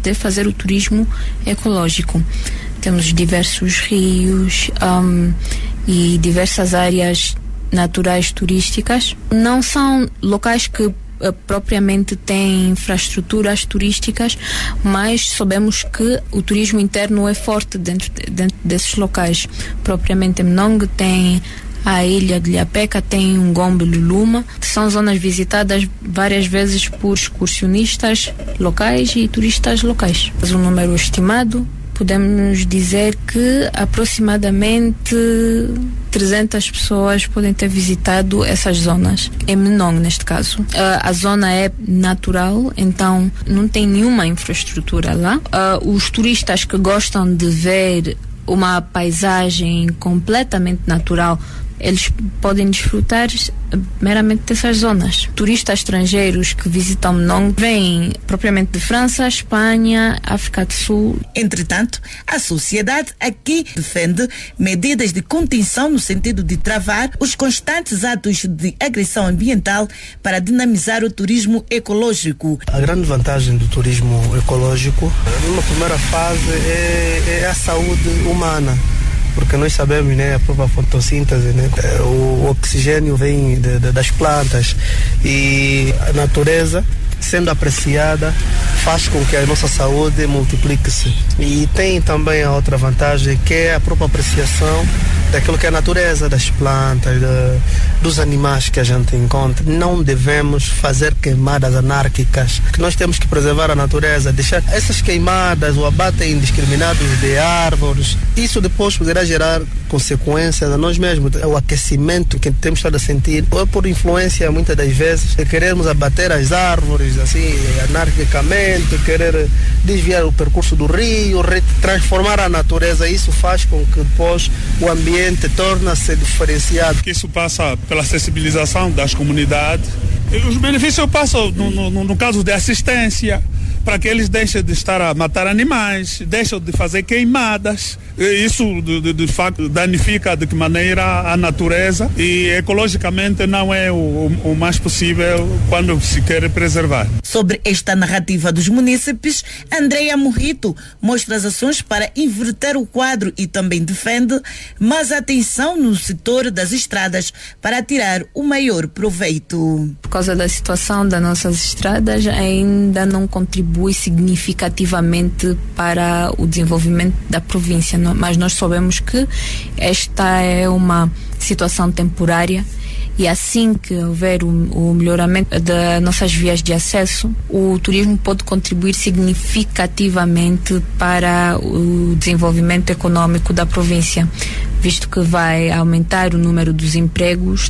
de fazer o turismo ecológico. Temos diversos rios e diversas áreas naturais turísticas. Não são locais que propriamente têm infraestruturas turísticas, mas sabemos que o turismo interno é forte dentro desses locais. Propriamente Mnong tem a ilha de Ilhapeca, tem um Ngombe Luluma, que são zonas visitadas várias vezes por excursionistas locais e turistas locais. Um número estimado, podemos dizer que aproximadamente 300 pessoas podem ter visitado essas zonas, em Mnong neste caso. A zona é natural, então não tem nenhuma infraestrutura lá. Os turistas que gostam de ver uma paisagem completamente natural, eles podem desfrutar meramente dessas zonas. Turistas estrangeiros que visitam Mnong vêm propriamente de França, Espanha, África do Sul. Entretanto, a sociedade aqui defende medidas de contenção no sentido de travar os constantes atos de agressão ambiental para dinamizar o turismo ecológico. A grande vantagem do turismo ecológico, numa primeira fase, é a saúde humana. Porque nós sabemos, né, a própria fotossíntese, né, o oxigênio vem das plantas e a natureza, sendo apreciada, faz com que a nossa saúde multiplique-se. E tem também a outra vantagem, que é a própria apreciação daquilo que é a natureza, das plantas, dos animais que a gente encontra. Não devemos fazer queimadas anárquicas, que nós temos que preservar a natureza, deixar essas queimadas, o abate indiscriminado de árvores. Isso depois poderá gerar consequências a nós mesmos. O aquecimento que temos estado a sentir é por influência, muitas das vezes, de querermos abater as árvores assim anarquicamente, querer desviar o percurso do rio, transformar a natureza. Isso faz com que depois o ambiente torna-se diferenciado. Isso passa pela sensibilização das comunidades. E os benefícios passam no caso de assistência, para que eles deixem de estar a matar animais, deixem de fazer queimadas. Isso de facto danifica de que maneira a natureza, e ecologicamente não é o mais possível quando se quer preservar. Sobre esta narrativa dos munícipes, Andréia Morrito mostra as ações para inverter o quadro e também defende mais atenção no setor das estradas para tirar o maior proveito. Por causa da situação das nossas estradas, ainda não contribui significativamente para o desenvolvimento da província, mas nós sabemos que esta é uma situação temporária, e assim que houver o melhoramento das nossas vias de acesso, o turismo pode contribuir significativamente para o desenvolvimento econômico da província, visto que vai aumentar o número dos empregos,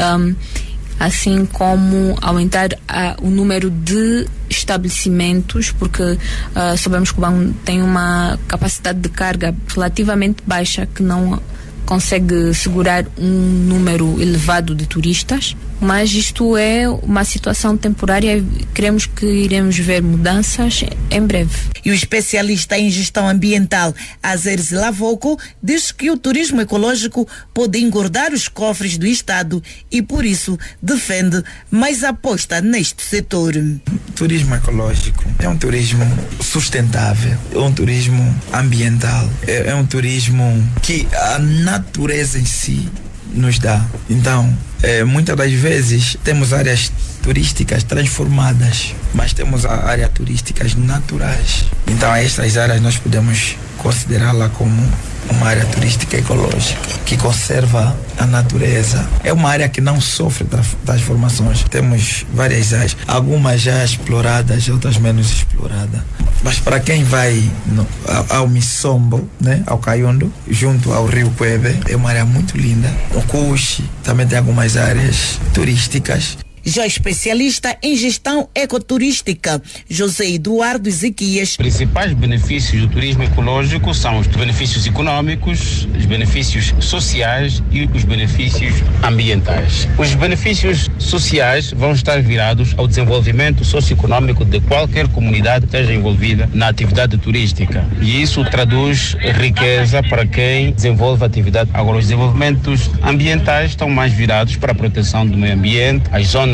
assim como aumentar o número de estabelecimentos, porque sabemos que o banco tem uma capacidade de carga relativamente baixa, que não consegue segurar um número elevado de turistas, mas isto é uma situação temporária e queremos que iremos ver mudanças em breve. E o especialista em gestão ambiental Azeres Lavouco diz que o turismo ecológico pode engordar os cofres do Estado e por isso defende mais aposta neste setor. O turismo ecológico é um turismo sustentável, é um turismo ambiental, é um turismo que a natureza em si nos dá. Então, muitas das vezes temos áreas turísticas transformadas, mas temos áreas turísticas naturais. Então, estas áreas nós podemos considerá-la como uma área turística ecológica, que conserva a natureza. É uma área que não sofre transformações. Temos várias áreas, algumas já exploradas, outras menos exploradas. Mas para quem vai ao Missombo, né, ao Caiundo, junto ao Rio Cueve, é uma área muito linda. O Cuxi também tem algumas áreas turísticas. Já especialista em gestão ecoturística, José Eduardo Ezequias. Os principais benefícios do turismo ecológico são os benefícios econômicos, os benefícios sociais e os benefícios ambientais. Os benefícios sociais vão estar virados ao desenvolvimento socioeconômico de qualquer comunidade que esteja envolvida na atividade turística. E isso traduz riqueza para quem desenvolve a atividade. Agora, os desenvolvimentos ambientais estão mais virados para a proteção do meio ambiente, as zonas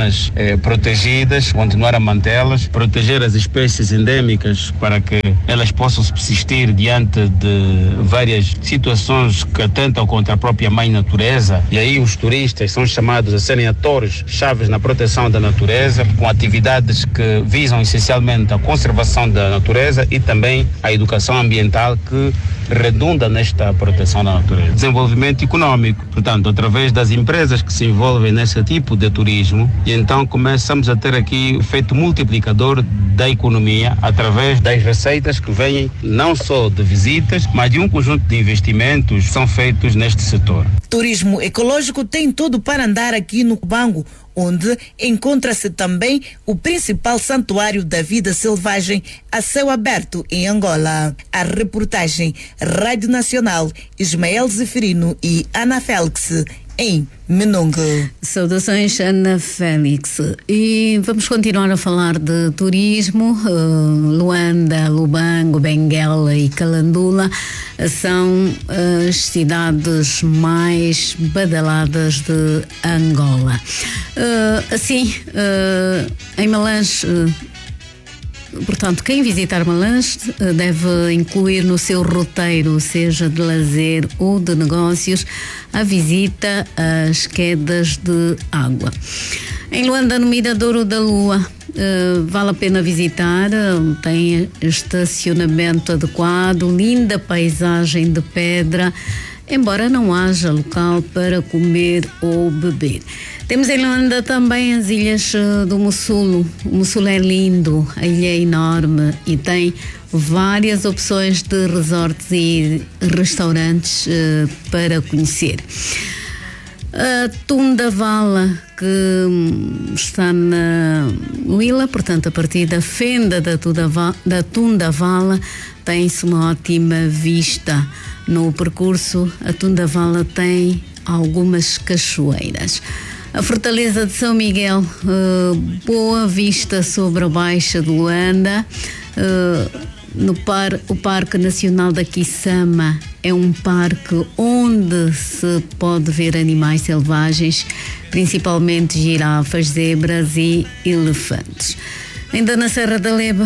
zonas protegidas, continuar a mantê-las, proteger as espécies endêmicas para que elas possam subsistir diante de várias situações que atentam contra a própria mãe natureza. E aí os turistas são chamados a serem atores chaves na proteção da natureza, com atividades que visam essencialmente a conservação da natureza e também a educação ambiental que redunda nesta proteção da natureza. Desenvolvimento econômico, portanto, através das empresas que se envolvem nesse tipo de turismo, e então começamos a ter aqui o efeito multiplicador da economia através das receitas que vêm não só de visitas, mas de um conjunto de investimentos que são feitos neste setor. Turismo ecológico tem tudo para andar aqui no Cubango, onde encontra-se também o principal santuário da vida selvagem a céu aberto em Angola. A reportagem Rádio Nacional, Ismael Zeferino e Ana Félix, em Menongue. Saudações, Ana Félix. E vamos continuar a falar de turismo. Luanda, Lubango, Benguela e Calandula são as cidades mais badaladas de Angola. Em Malange, portanto, quem visitar Malange deve incluir no seu roteiro, seja de lazer ou de negócios, a visita às quedas de água. Em Luanda, no Miradouro da Lua, vale a pena visitar, tem estacionamento adequado, linda paisagem de pedra, embora não haja local para comer ou beber. Temos em Luanda também as ilhas do Mussulo. O Mussulo é lindo, a ilha é enorme e tem várias opções de resorts e restaurantes para conhecer. A Tundavala, que está na Huila, portanto a partir da fenda da Tundavala, tem-se uma ótima vista. No percurso, a Tundavala tem algumas cachoeiras. A Fortaleza de São Miguel, boa vista sobre a Baixa de Luanda. O Parque Nacional da Quissama é um parque onde se pode ver animais selvagens, principalmente girafas, zebras e elefantes. Ainda na Serra da Leba,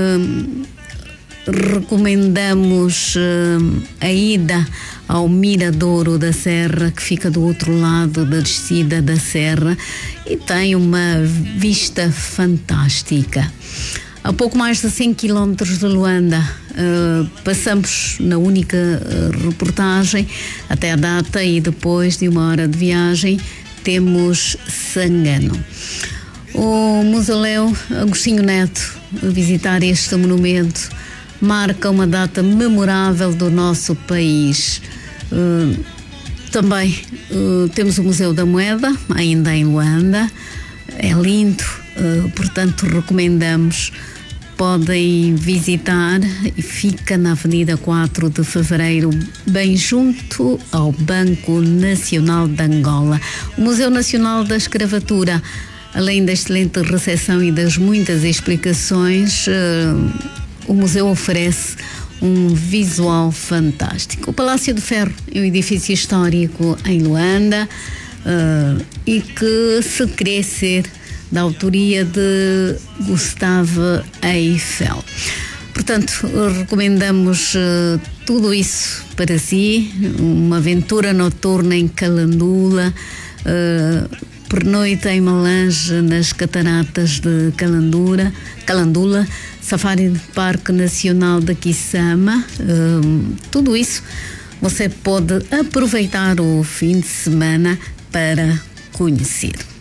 recomendamos a ida ao Miradouro da Serra, que fica do outro lado da descida da serra e tem uma vista fantástica. A pouco mais de 100 km de Luanda, passamos na única reportagem até a data e depois de 1 hora de viagem temos Sangano. O Mausoléu Agostinho Neto, a visitar este monumento, marca uma data memorável do nosso país. Também temos o Museu da Moeda, ainda em Luanda. É lindo, portanto recomendamos. Podem visitar e fica na Avenida 4 de Fevereiro, bem junto ao Banco Nacional de Angola. O Museu Nacional da Escravatura, além da excelente recepção e das muitas explicações, o museu oferece um visual fantástico. O Palácio de Ferro é um edifício histórico em Luanda e que se crê ser da autoria de Gustave Eiffel. Portanto, recomendamos tudo isso para si, uma aventura noturna em Calandula, pernoite em Malange, nas cataratas de Calandula, Safari do Parque Nacional da Quissama, tudo isso você pode aproveitar o fim de semana para conhecer.